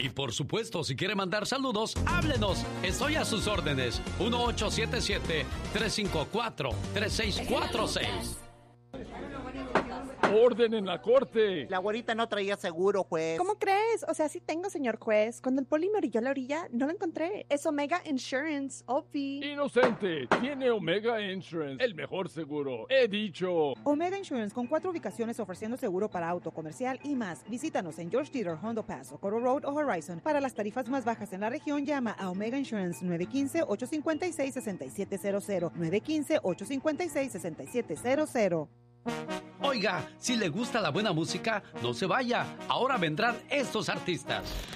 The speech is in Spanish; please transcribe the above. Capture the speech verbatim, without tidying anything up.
Y por supuesto, si quiere mandar saludos, háblenos. Estoy a sus órdenes. uno ocho siete siete, tres cinco cuatro, tres seis cuatro seis. ¡Orden en la corte! La güerita no traía seguro, juez. ¿Cómo crees? O sea, sí tengo, señor juez. Cuando el poli me orilló a la orilla, no lo encontré. Es Omega Insurance, obvi. ¡Inocente! Tiene Omega Insurance, el mejor seguro. ¡He dicho! Omega Insurance, con cuatro ubicaciones ofreciendo seguro para auto, comercial y más. Visítanos en George Dieter, Hondo Pass, Socorro Road o Horizon. Para las tarifas más bajas en la región, llama a Omega Insurance nueve uno cinco, ocho cinco seis, seis siete cero cero. nueve uno cinco, ocho cinco seis, seis siete cero cero. Oiga, si le gusta la buena música, no se vaya. Ahora vendrán estos artistas.